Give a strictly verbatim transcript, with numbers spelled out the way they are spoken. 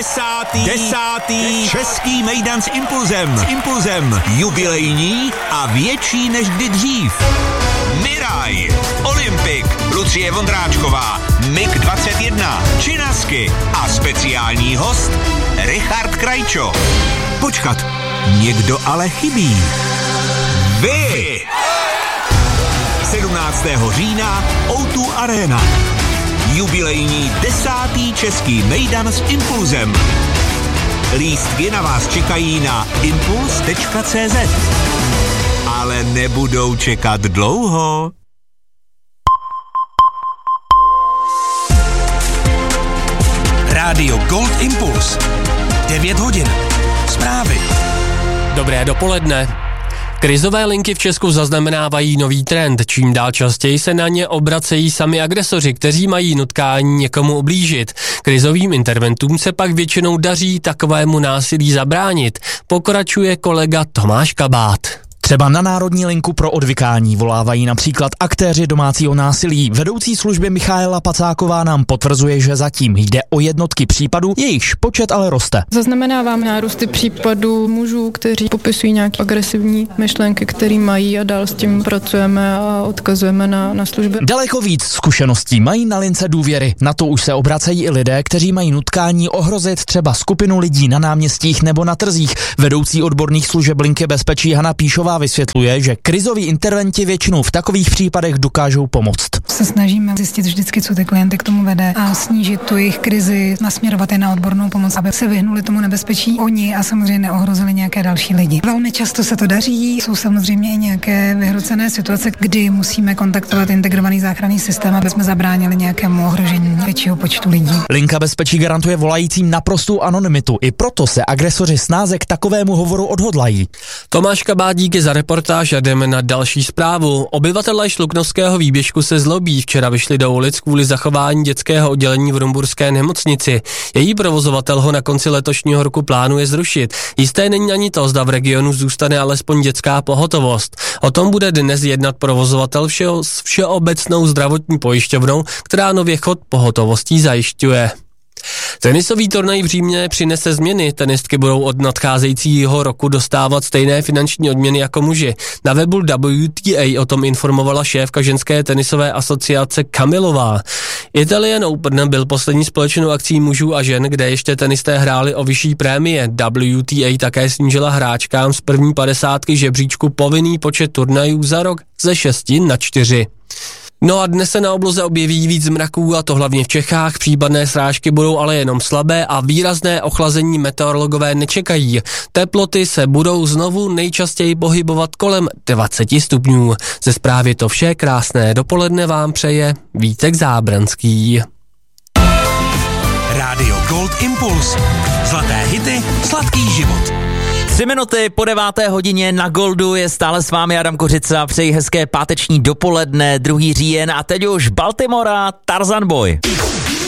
Desátý, desátý český mejdan s Impulzem. S Impulzem jubilejní a větší než kdy dřív. Miraj, Olympik, Lucie Vondráčková, Mik dvacet jedna, Činasky a speciální host Richard Krajčo. Počkat, někdo ale chybí. Vy! sedmnáctého října ó dva Arena. Jubilejní desátý český mejdan s Impulzem. Lístky na vás čekají na impuls tečka cé zet. Ale nebudou čekat dlouho. Rádio Gold Impuls. devět hodin. Zprávy. Dobré dopoledne. Krizové linky v Česku zaznamenávají nový trend. Čím dál častěji se na ně obracejí sami agresoři, kteří mají nutkání někomu ublížit. Krizovým interventům se pak většinou daří takovému násilí zabránit, pokračuje kolega Tomáš Kabát. Třeba na Národní linku pro odvykání volávají například aktéři domácího násilí. Vedoucí služby Michaela Pacáková nám potvrzuje, že zatím jde o jednotky případů, jejichž počet ale roste. Zaznamenávám nárůsty případů mužů, kteří popisují nějaké agresivní myšlenky, které mají, a dál s tím pracujeme a odkazujeme na, na služby. Daleko víc zkušeností mají na lince důvěry. Na to už se obracejí i lidé, kteří mají nutkání ohrozit třeba skupinu lidí na náměstích nebo na trzích. Vedoucí odborných služeb linky bezpečí Hana Píšová vysvětluje, že krizoví interventi většinou v takových případech dokážou pomoct. Se snažíme zjistit vždycky, co ty klienty k tomu vede, a snížit tu jejich krizi, nasměrovat je na odbornou pomoc, aby se vyhnuli tomu nebezpečí oni a samozřejmě neohrozili nějaké další lidi. Velmi často se to daří, jsou samozřejmě i nějaké vyhrocené situace, kdy musíme kontaktovat integrovaný záchranný systém, aby jsme zabránili nějakému ohrožení většího počtu lidí. Linka bezpečí garantuje volajícím naprostou anonymitu, i proto se agresoři snáze k takovému hovoru odhodlají. Tomáš Kabát, díky za reportáž a jdeme na další zprávu. Obyvatelé Šluknovského výběžku se zlobí. Včera vyšli do ulic kvůli zachování dětského oddělení v Rumburské nemocnici. Její provozovatel ho na konci letošního roku plánuje zrušit. Jisté není ani to, zda v regionu zůstane alespoň dětská pohotovost. O tom bude dnes jednat provozovatel všeho, s Všeobecnou zdravotní pojišťovnou, která nově chod pohotovostí zajišťuje. Tenisový turnaj v Římě přinese změny. Tenistky budou od nadcházejícího roku dostávat stejné finanční odměny jako muži. Na webu W T A o tom informovala šéfka ženské tenisové asociace Kamilová. Italian Open byl poslední společnou akcí mužů a žen, kde ještě tenisté hráli o vyšší prémie. W T A také snížila hráčkám z první padesátky žebříčku povinný počet turnajů za rok ze šesti na čtyři. No a dnes se na obloze objeví víc mraků, a to hlavně v Čechách. Případné srážky budou ale jenom slabé a výrazné ochlazení meteorologové nečekají. Teploty se budou znovu nejčastěji pohybovat kolem dvacet stupňů. Ze zprávy to vše, krásné dopoledne vám přeje Vítek Zábranský. Rádio Gold Impuls. Zlaté hity, sladký život. Tři minuty po deváté hodině na Goldu je stále s vámi Adam Kořica. Přeji hezké páteční dopoledne, druhý říjen, a teď už Baltimora, Tarzan Boy.